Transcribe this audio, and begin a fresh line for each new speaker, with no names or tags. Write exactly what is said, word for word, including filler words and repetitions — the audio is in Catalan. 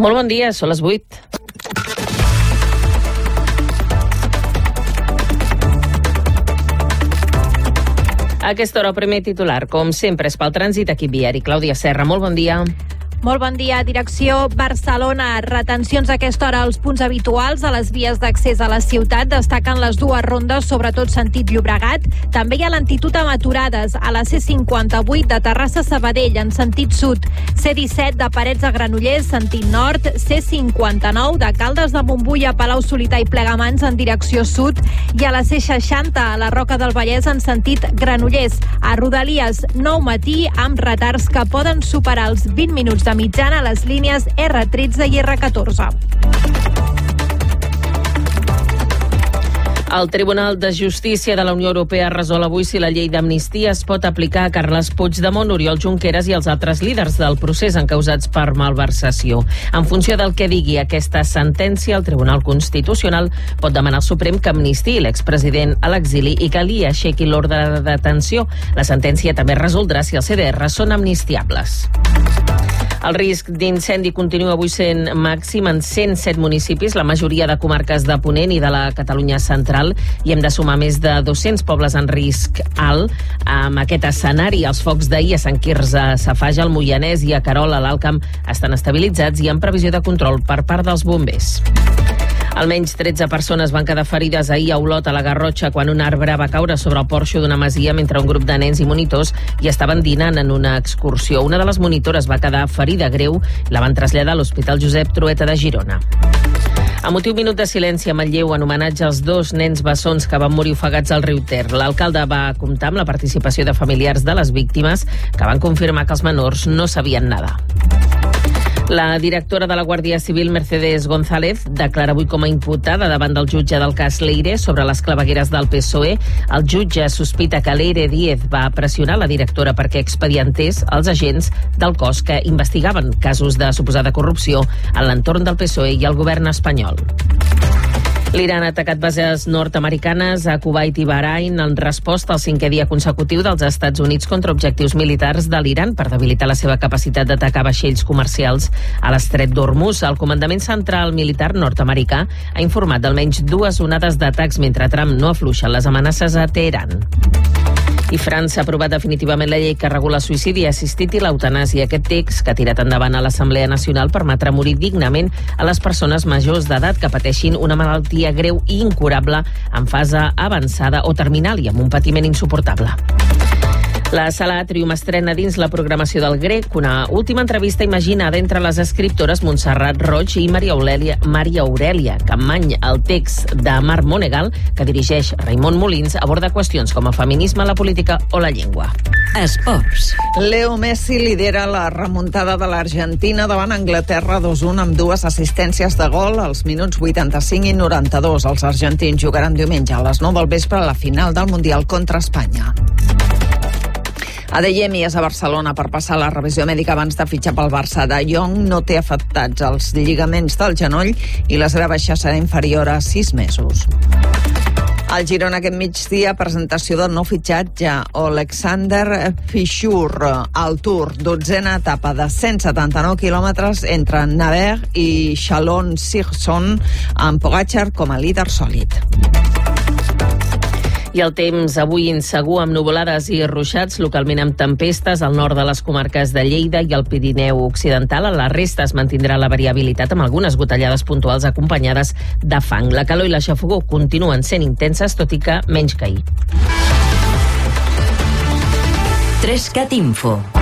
Molt bon dia, són les vuit. A aquesta hora, el primer titular, com sempre, és pel trànsit, equip viari. Clàudia Serra, molt bon dia.
Molt bon dia. Direcció Barcelona. Retencions a aquesta hora als punts habituals a les vies d'accés a la ciutat. Destaquen les dues rondes, sobretot sentit Llobregat. També hi ha lentitud amb aturades a la C cinquanta-vuit de Terrassa-Sabadell en sentit sud, C disset de Parets a Granollers, sentit nord, C cinquanta-nou de Caldes de Montbui a Palau-solità i Plegamans en direcció sud i a la C seixanta a la Roca del Vallès en sentit Granollers. A Rodalies, nou matí amb retards que poden superar els vint minuts de mitjana a les línies R tretze i R catorze.
El Tribunal de Justícia de la Unió Europea resol avui si la llei d'amnistia es pot aplicar a Carles Puigdemont, Oriol Junqueras i els altres líders del procés encausats per malversació. En funció del que digui aquesta sentència, el Tribunal Constitucional pot demanar al Suprem que amnistiï l'expresident a l'exili i que li aixequi l'ordre de detenció. La sentència també resoldrà si els C D R són amnistiables. El risc d'incendi continua avui sent màxim en cent set municipis, la majoria de comarques de Ponent i de la Catalunya central, i hem de sumar més de dos-cents pobles en risc alt. Amb aquest escenari, els focs d'ahir a Sant Quirze Safaja, al Moianès i a Querol, a l'Alt Camp, estan estabilitzats i en previsió de control per part dels bombers. Almenys tretze persones van quedar ferides ahir a Olot, a la Garrotxa, quan un arbre va caure sobre el porxo d'una masia mentre un grup de nens i monitors hi estaven dinant en una excursió. Una de les monitores va quedar ferida greu i la van traslladar a l'Hospital Josep Trueta de Girona. A motiu minut de silenci a Manlleu en homenatge als dos nens bessons que van morir ofegats al riu Ter. L'alcalde va comptar amb la participació de familiars de les víctimes que van confirmar que els menors no sabien nedar. La directora de la Guàrdia Civil, Mercedes González, declara avui com a imputada davant del jutge del cas Leire sobre les clavegueres del P S O E. El jutge sospita que Leire Díez va pressionar la directora perquè expedientés els agents del cos que investigaven casos de suposada corrupció en l'entorn del P S O E i el govern espanyol. L'Iran ha atacat bases nord-americanes a Kuwait i Bahrain en resposta al cinquè dia consecutiu dels Estats Units contra objectius militars de l'Iran per debilitar la seva capacitat d'atacar vaixells comercials a l'estret d'Hormuz. El comandament central militar nord-americà ha informat d'almenys dues onades d'atacs mentre Trump no afluixa les amenaces a Teheran. I França ha aprovat definitivament la llei que regula el suïcidi assistit i l'eutanàsia. Aquest text, que ha tirat endavant a l'Assemblea Nacional, permetrà morir dignament a les persones majors d'edat que pateixin una malaltia greu i incurable en fase avançada o terminal i amb un patiment insuportable. La Sala Atrium estrena dins la programació del Grec una última entrevista imaginada entre les escriptores Montserrat Roig i Maria Aurelia, Maria Aurelia Campmany. El text de Mar Monegal, que dirigeix Raimon Molins, aborda qüestions com el feminisme, la política o la llengua.
Esports.
Leo Messi lidera la remuntada de l'Argentina davant Anglaterra dos a un amb dues assistències de gol als minuts vuitanta-cinc i noranta-dos. Els argentins jugaran diumenge a les nou del vespre a la final del Mundial contra Espanya. Adeyemi és a Barcelona per passar la revisió mèdica abans de fitxar pel Barça. De Jong no té afectats els lligaments del genoll i la seva baixa serà inferior a sis mesos. Al Girona aquest migdia, presentació del nou fitxatge, Alexander Fischur, al Tour, dotzena etapa de cent setanta-nou quilòmetres entre Navarre i Chalon-sur-Saône, amb Pogačar com a líder sòlid.
I el temps avui insegur amb nuvolades i ruixats, localment amb tempestes al nord de les comarques de Lleida i el Pirineu Occidental. A la resta es mantindrà la variabilitat amb algunes gotellades puntuals acompanyades de fang. La calor i la xafogor continuen sent intenses, tot i que menys que ahir.
tres cat Info.